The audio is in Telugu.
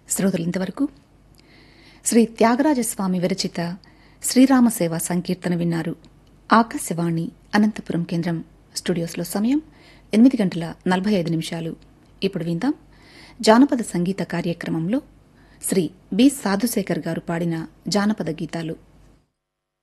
శ్రోతలు ఇంతవరకు శ్రీ త్యాగరాజస్వామి విరచిత శ్రీరామసేవ సంకీర్తన విన్నారు. ఆకాశవాణి అనంతపురం కేంద్రం. స్టూడియోస్లో సమయం 8:45. ఇప్పుడు విందాం జానపద సంగీత కార్యక్రమంలో శ్రీ బి సాధుశేఖర్ గారు పాడిన జానపద గీతాలు.